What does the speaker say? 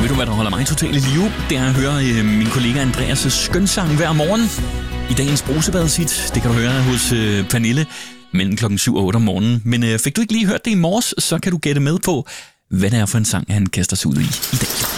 Ved du, hvad der holder mig totalt i live? Det er at høre min kollega Andreas' skønsang hver morgen. I dagens brusebadshit, det kan du høre hos Pernille mellem klokken 7 og 8 om morgenen. Men fik du ikke lige hørt det i morges, så kan du gætte med på, hvad det er for en sang, han kaster sig ud i dag.